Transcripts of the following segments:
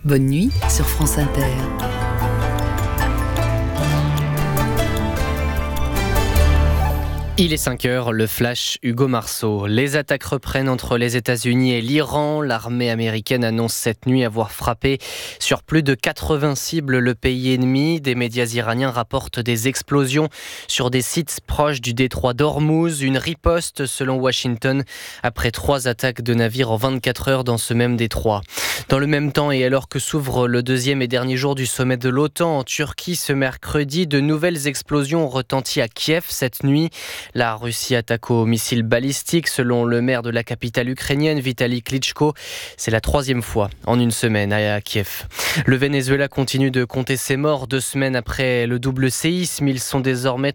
Bonne nuit sur France Inter. Il est 5h, le flash Hugo Marceau. Les attaques reprennent entre les États-Unis et l'Iran. L'armée américaine annonce cette nuit avoir frappé sur plus de 80 cibles le pays ennemi. Des médias iraniens rapportent des explosions sur des sites proches du détroit d'Ormuz. Une riposte selon Washington après 3 attaques de navires en 24 heures dans ce même détroit. Dans le même temps et alors que s'ouvre le deuxième et dernier jour du sommet de l'OTAN en Turquie ce mercredi, de nouvelles explosions ont retenti à Kiev cette nuit. La Russie attaque aux missiles balistiques, selon le maire de la capitale ukrainienne, Vitali Klitschko. C'est la 3e fois en une semaine à Kiev. Le Venezuela continue de compter ses morts 2 semaines après le double séisme. Ils sont désormais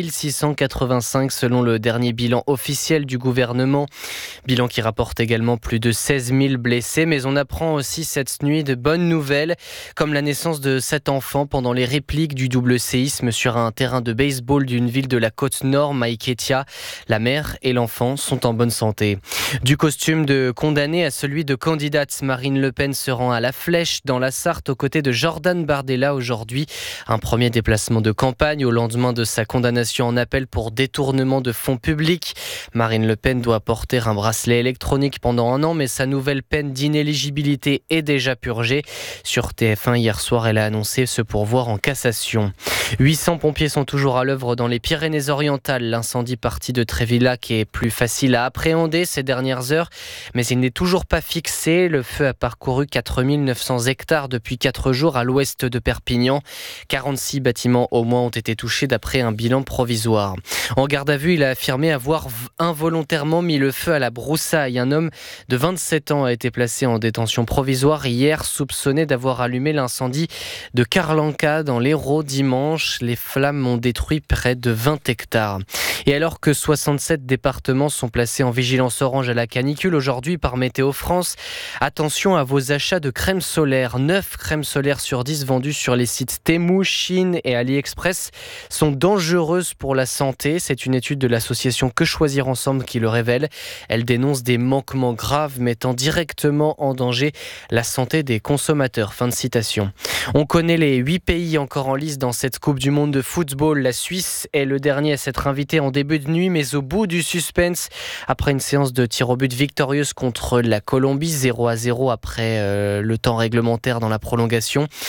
3685 selon le dernier bilan officiel du gouvernement. Bilan qui rapporte également plus de 16 000 blessés. Mais on apprend aussi cette nuit de bonnes nouvelles, comme la naissance de 7 enfants pendant les répliques du double séisme sur un terrain de baseball d'une ville de la côte nord, Maiquetía. La mère et l'enfant sont en bonne santé. Du costume de condamné à celui de candidate, Marine Le Pen se rend à La Flèche dans la Sarthe aux côtés de Jordan Bardella aujourd'hui. Un premier déplacement de campagne au lendemain de sa condamnation en appel pour détournement de fonds publics. Marine Le Pen doit porter un bracelet électronique pendant 1 an, mais sa nouvelle peine d'inéligibilité est déjà purgée. Sur TF1 hier soir, elle a annoncé se pourvoir en cassation. 800 pompiers sont toujours à l'œuvre dans les Pyrénées-Orientales. L'incendie parti de Trévillac est plus facile à appréhender ces dernières heures, mais il n'est toujours pas fixé. Le feu a parcouru 4900 hectares depuis 4 jours à l'ouest de Perpignan. 46 bâtiments au moins ont été touchés d'après un bilan provisoire. En garde à vue, il a affirmé avoir involontairement mis le feu à la broussaille. Un homme de 27 ans a été placé en détention provisoire hier, soupçonné d'avoir allumé l'incendie de Carlanca dans l'Hérault dimanche. Les flammes ont détruit près de 20 hectares. Et alors que 67 départements sont placés en vigilance orange à la canicule aujourd'hui par Météo France, attention à vos achats de crème solaire. 9 crèmes solaires sur 10 vendues sur les sites Temu, Chine et AliExpress sont dangereuses pour la santé. C'est une étude de l'association Que Choisir Ensemble qui le révèle. Elle dénonce des manquements graves mettant directement en danger la santé des consommateurs. Fin de citation. On connaît les 8 pays encore en lice dans cette Coupe du Monde de football. La Suisse est le dernier à s'être invité en début de nuit, mais au bout du suspense, après une séance de tir au but victorieuse contre la Colombie, 0-0 après le temps réglementaire dans la prolongation.